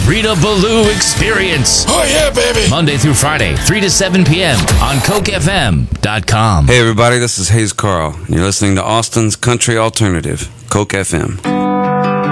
Rita Ballou Experience. Oh, yeah, baby. Monday through Friday, 3 to 7 p.m. on CokeFM.com. Hey, everybody, this is Hayes Carl, and you're listening to Austin's Country Alternative, Coke FM.